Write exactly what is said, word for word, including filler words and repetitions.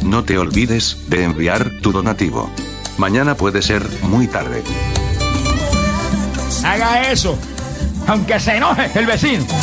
no te olvides de enviar tu donativo. Mañana puede ser muy tarde. Haga eso, aunque se enoje el vecino.